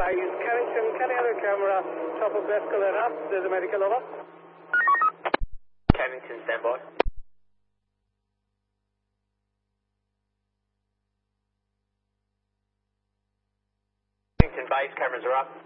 Carrington, can I have a camera? Top of Escalade up. There's a medical over. Carrington, stand by. Carrington base cameras are up.